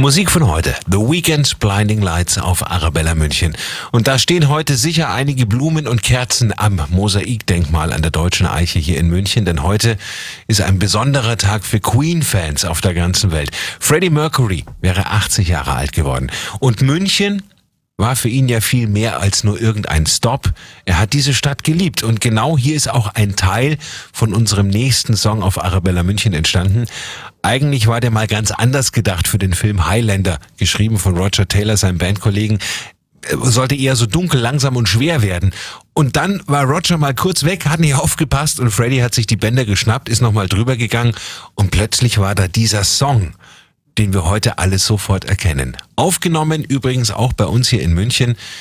Musik von heute. The Weeknd, Blinding Lights auf Arabella München. Und da stehen heute sicher einige Blumen und Kerzen am Mosaikdenkmal an der Deutschen Eiche hier in München, denn heute ist ein besonderer Tag für Queen-Fans auf der ganzen Welt. Freddie Mercury wäre 80 Jahre alt geworden. Und München war für ihn ja viel mehr als nur irgendein Stop. Er hat diese Stadt geliebt und genau hier ist auch ein Teil von unserem nächsten Song auf Arabella München entstanden. Eigentlich war der mal ganz anders gedacht für den Film Highlander, geschrieben von Roger Taylor, seinem Bandkollegen. Sollte eher so dunkel, langsam und schwer werden. Und dann war Roger mal kurz weg, hat nicht aufgepasst und Freddie hat sich die Bänder geschnappt, ist nochmal drüber gegangen und plötzlich war da dieser Song, den wir heute alle sofort erkennen. Aufgenommen übrigens auch bei uns hier in München